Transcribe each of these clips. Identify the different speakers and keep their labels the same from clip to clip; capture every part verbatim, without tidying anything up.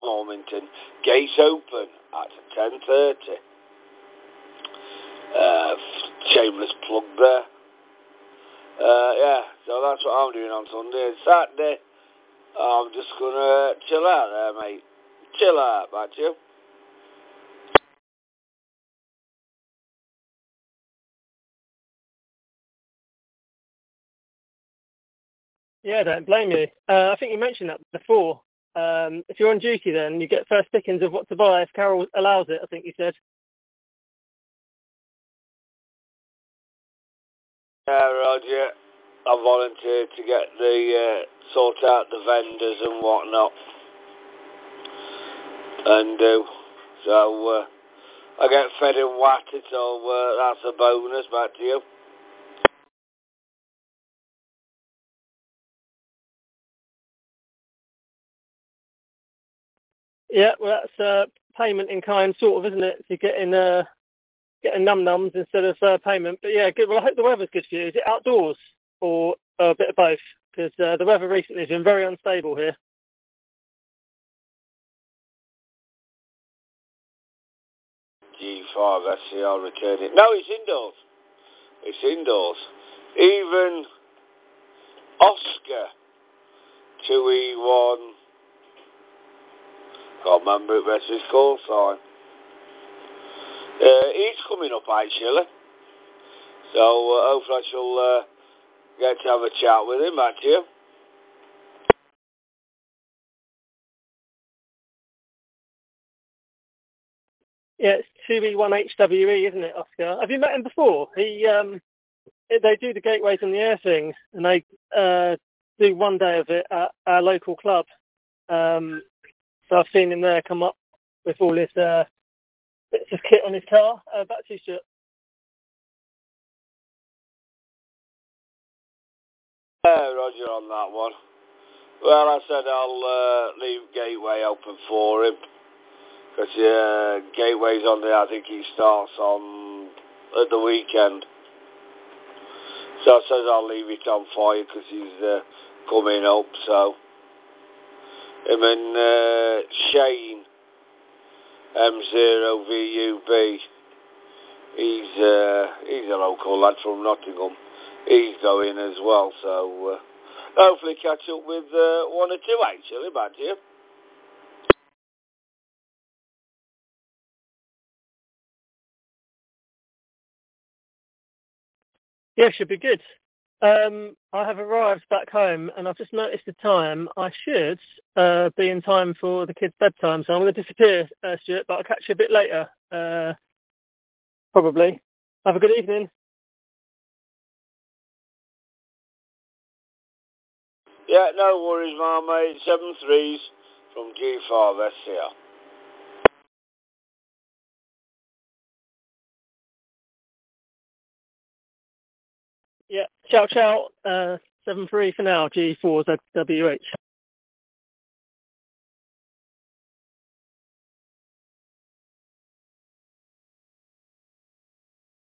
Speaker 1: Mormington. Gates open at ten thirty. Uh, shameless plug there. Uh, yeah, so that's what I'm doing on Sunday. And Saturday, I'm just gonna chill out there, mate. Chill out, back to you.
Speaker 2: Yeah, don't blame you. Uh, I think you mentioned that before. Um, if you're on duty, then you get first pickings of what to buy if Carol allows it, I think you said.
Speaker 1: Yeah, Roger. I volunteered to get the, uh, sort out the vendors and whatnot. And do. So, uh, I get fed and watted, so uh, that's a bonus. Back to you.
Speaker 2: Yeah, well, that's uh, payment in kind, sort of, isn't it? You're getting uh, getting num nums instead of uh, payment. But yeah, good. Well, I hope the weather's good for you. Is it outdoors or uh, a bit of both? Because uh, the weather recently has been very unstable here.
Speaker 1: G five S C R returning. No, it's indoors. It's indoors. Even Oscar two E one. Can't remember it, rest of his call sign. Uh, he's coming up actually. So uh, hopefully I shall uh, get to have a chat with him, back to you.
Speaker 2: Yeah, it's two E one H W E, isn't it, Oscar? Have you met him before? He um, they do the gateways in the air thing, and they uh, do one day of it at our local club. Um, so I've seen him there come up with all his uh, bits of kit on his car. Uh, back to you, Stuart.
Speaker 1: Yeah, Roger on that one. Well, I said I'll uh, leave Gateway open for him. Because uh, Gateway's on there, I think he starts on at the weekend. So I said I'll leave it on for you because he's uh, coming up. So him and uh, Shane M zero V U B. He's uh, he's a local lad from Nottingham. He's going as well. So uh, hopefully catch up with uh, one or two actually. Back to you.
Speaker 2: Yeah, should be good. Um, I have arrived back home and I've just noticed the time. I should uh, be in time for the kids' bedtime, so I'm going to disappear, uh, Stuart, but I'll catch you a bit later, uh, probably. Have a good evening.
Speaker 1: Yeah, no worries, my mate. Seven threes from G five S C R.
Speaker 2: Yeah, ciao, ciao. Uh, seven three for now, G four Z W H.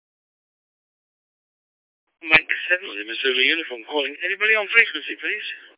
Speaker 3: Mike seven, the Missouri uniform calling. Anybody on frequency, please?